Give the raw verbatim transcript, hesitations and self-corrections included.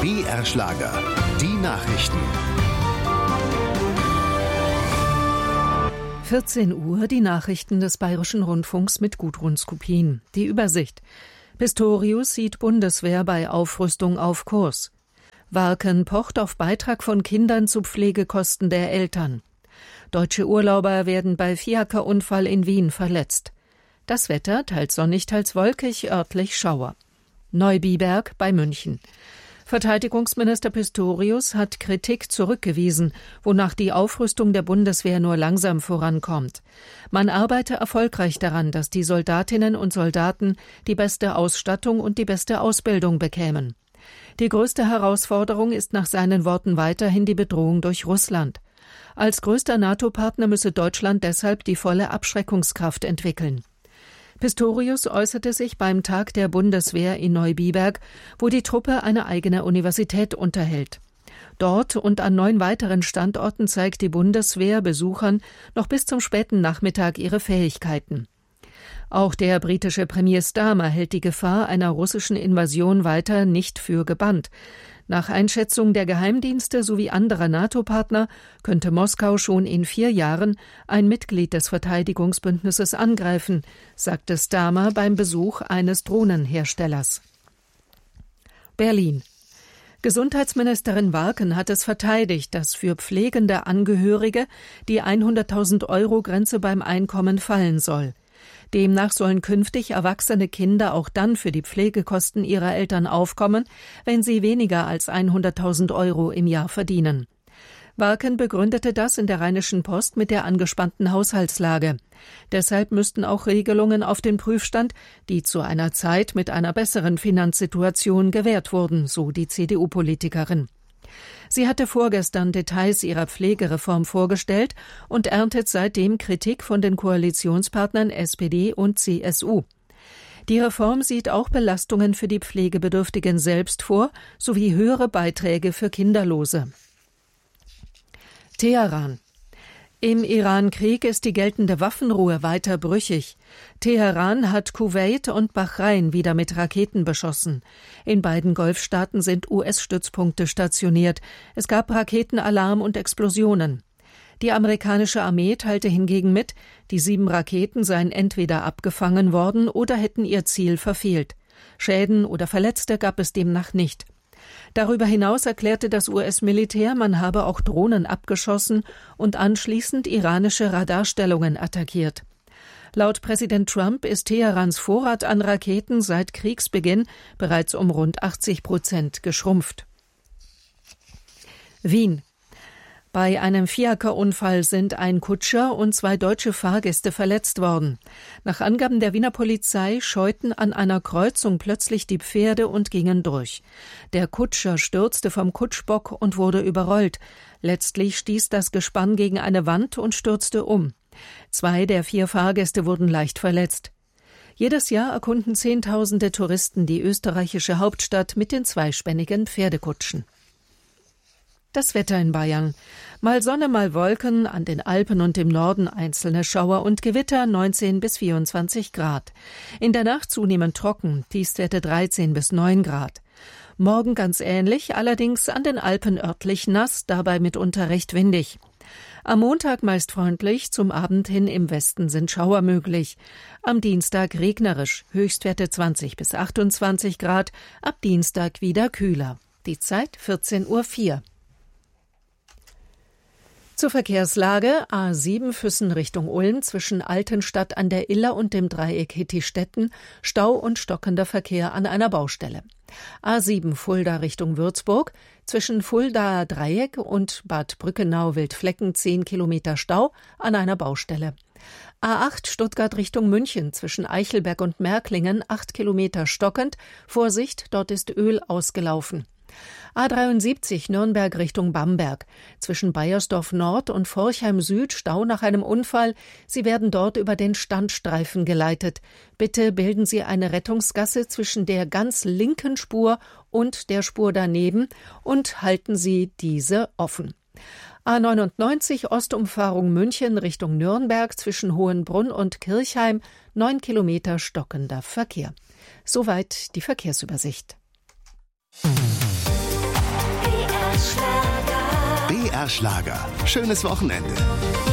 B R Schlager, die Nachrichten. vierzehn Uhr, die Nachrichten des Bayerischen Rundfunks mit Gudrun Skupin. Die Übersicht. Pistorius sieht Bundeswehr bei Aufrüstung auf Kurs. Warken pocht auf Beitrag von Kindern zu Pflegekosten der Eltern. Deutsche Urlauber werden bei Fiaker-Unfall in Wien verletzt. Das Wetter teils sonnig, teils wolkig, örtlich Schauer. Neubiberg bei München. Verteidigungsminister Pistorius hat Kritik zurückgewiesen, wonach die Aufrüstung der Bundeswehr nur langsam vorankommt. Man arbeite erfolgreich daran, dass die Soldatinnen und Soldaten die beste Ausstattung und die beste Ausbildung bekämen. Die größte Herausforderung ist nach seinen Worten weiterhin die Bedrohung durch Russland. Als größter NATO-Partner müsse Deutschland deshalb die volle Abschreckungskraft entwickeln. Pistorius äußerte sich beim Tag der Bundeswehr in Neubiberg, wo die Truppe eine eigene Universität unterhält. Dort und an neun weiteren Standorten zeigt die Bundeswehr Besuchern noch bis zum späten Nachmittag ihre Fähigkeiten. Auch der britische Premier Starmer hält die Gefahr einer russischen Invasion weiter nicht für gebannt. Nach Einschätzung der Geheimdienste sowie anderer NATO-Partner könnte Moskau schon in vier Jahren ein Mitglied des Verteidigungsbündnisses angreifen, sagte Starmer beim Besuch eines Drohnenherstellers. Berlin. Gesundheitsministerin Warken hat es verteidigt, dass für pflegende Angehörige die hunderttausend Euro Grenze beim Einkommen fallen soll. Demnach sollen künftig erwachsene Kinder auch dann für die Pflegekosten ihrer Eltern aufkommen, wenn sie weniger als hunderttausend Euro im Jahr verdienen. Warken begründete das in der Rheinischen Post mit der angespannten Haushaltslage. Deshalb müssten auch Regelungen auf den Prüfstand, die zu einer Zeit mit einer besseren Finanzsituation gewährt wurden, so die C D U-Politikerin. Sie hatte vorgestern Details ihrer Pflegereform vorgestellt und erntet seitdem Kritik von den Koalitionspartnern S P D und C S U. Die Reform sieht auch Belastungen für die Pflegebedürftigen selbst vor, sowie höhere Beiträge für Kinderlose. Teheran. Im Iran-Krieg ist die geltende Waffenruhe weiter brüchig. Teheran hat Kuwait und Bahrain wieder mit Raketen beschossen. In beiden Golfstaaten sind U S-Stützpunkte stationiert. Es gab Raketenalarm und Explosionen. Die amerikanische Armee teilte hingegen mit, die sieben Raketen seien entweder abgefangen worden oder hätten ihr Ziel verfehlt. Schäden oder Verletzte gab es demnach nicht. Darüber hinaus erklärte das U S-Militär, man habe auch Drohnen abgeschossen und anschließend iranische Radarstellungen attackiert. Laut Präsident Trump ist Teherans Vorrat an Raketen seit Kriegsbeginn bereits um rund achtzig Prozent geschrumpft. Wien. Bei einem Fiaker-Unfall sind ein Kutscher und zwei deutsche Fahrgäste verletzt worden. Nach Angaben der Wiener Polizei scheuten an einer Kreuzung plötzlich die Pferde und gingen durch. Der Kutscher stürzte vom Kutschbock und wurde überrollt. Letztlich stieß das Gespann gegen eine Wand und stürzte um. Zwei der vier Fahrgäste wurden leicht verletzt. Jedes Jahr erkunden Zehntausende Touristen die österreichische Hauptstadt mit den zweispännigen Pferdekutschen. Das Wetter in Bayern. Mal Sonne, mal Wolken, an den Alpen und im Norden einzelne Schauer und Gewitter, neunzehn bis vierundzwanzig Grad. In der Nacht zunehmend trocken, Tiefstwerte dreizehn bis neun Grad. Morgen ganz ähnlich, allerdings an den Alpen örtlich nass, dabei mitunter recht windig. Am Montag meist freundlich, zum Abend hin im Westen sind Schauer möglich. Am Dienstag regnerisch, Höchstwerte zwanzig bis achtundzwanzig Grad, ab Dienstag wieder kühler. Die Zeit vierzehn Uhr vier. Zur Verkehrslage: A sieben Füssen Richtung Ulm zwischen Altenstadt an der Iller und dem Dreieck Hittistetten, Stau und stockender Verkehr an einer Baustelle. A sieben Fulda Richtung Würzburg zwischen Fuldaer Dreieck und Bad Brückenau-Wildflecken zehn Kilometer Stau an einer Baustelle. A acht Stuttgart Richtung München zwischen Eichelberg und Märklingen acht Kilometer stockend, Vorsicht, dort ist Öl ausgelaufen. A dreiundsiebzig Nürnberg Richtung Bamberg. Zwischen Baiersdorf Nord und Forchheim Süd Stau nach einem Unfall. Sie werden dort über den Standstreifen geleitet. Bitte bilden Sie eine Rettungsgasse zwischen der ganz linken Spur und der Spur daneben und halten Sie diese offen. A neunundneunzig Ostumfahrung München Richtung Nürnberg zwischen Hohenbrunn und Kirchheim, neun Kilometer stockender Verkehr. Soweit die Verkehrsübersicht. B R Schlager. Schönes Wochenende.